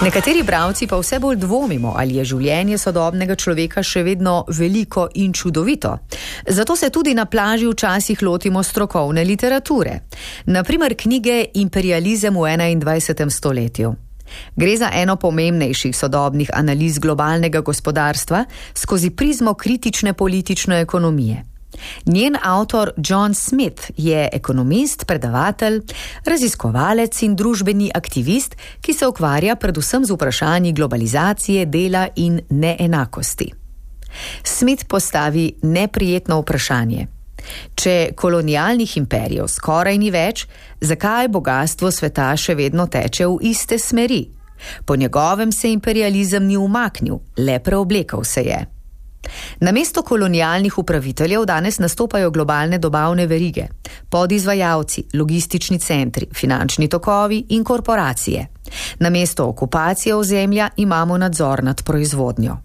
Nekateri bralci pa vse bolj dvomimo, ali je življenje sodobnega človeka še vedno veliko in čudovito. Zato se tudi na plaži včasih lotimo strokovne literature. Naprimer knjige Imperializem v 21. stoletju. Gre za eno pomembnejših sodobnih analiz globalnega gospodarstva skozi prizmo kritične politične ekonomije. Njen avtor John Smith je ekonomist, predavatelj, raziskovalec in družbeni aktivist, ki se ukvarja predvsem z vprašanji globalizacije, dela in neenakosti. Smith postavi neprijetno vprašanje. Če kolonialnih imperijev skoraj ni več, zakaj bogastvo sveta še vedno teče v iste smeri? Po njegovem se imperializem ni umaknil, le preoblekal se je. Namesto kolonialnih upraviteljev danes nastopajo globalne dobavne verige, podizvajalci, logistični centri, finančni tokovi in korporacije. Namesto okupacije ozemlja imamo nadzor nad proizvodnjo.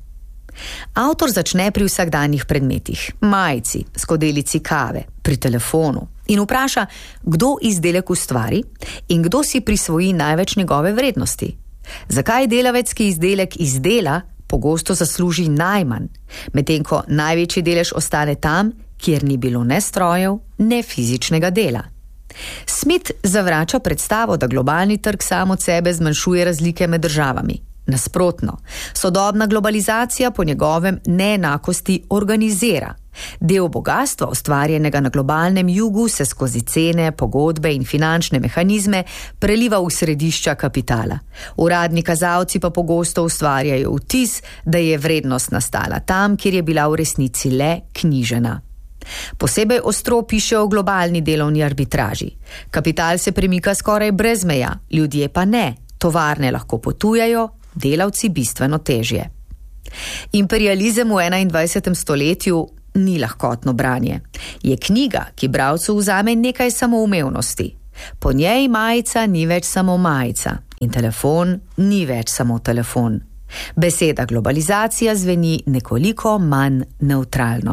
Avtor začne pri vsakdanjih predmetih, majici, skodelici kave, pri telefonu in vpraša, kdo izdelek ustvari in kdo si prisvoji največ njegove vrednosti. Zakaj delavec, ki izdelek izdela, pogosto zasluži najmanj, medtem ko največji delež ostane tam, kjer ni bilo ne strojev, ne fizičnega dela. Smith zavrača predstavo, da globalni trg sam od sebe zmanjšuje razlike med državami. Nasprotno, sodobna globalizacija po njegovem neenakosti organizira. Del bogastva, ustvarjenega na globalnem jugu, se skozi cene, pogodbe in finančne mehanizme preliva v središča kapitala. Uradni kazalci pa pogosto ustvarjajo vtis, da je vrednost nastala tam, kjer je bila v resnici le knjižena. Posebej ostro piše o globalni delovni arbitraži. Kapital se premika skoraj brez meja, ljudje pa ne. Tovarne lahko potujejo, delavci bistveno težje. Imperializem v 21. stoletju ni lahkotno branje. Je knjiga, ki bralcu vzame nekaj samoumevnosti. Po njej majica ni več samo majica in telefon ni več samo telefon. Beseda globalizacija zveni nekoliko manj nevtralno.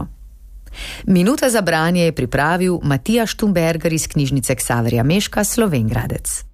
Minuta za branje je pripravil Matija Štumberger iz knjižnice Ksaverja Meška, Slovenj Gradec.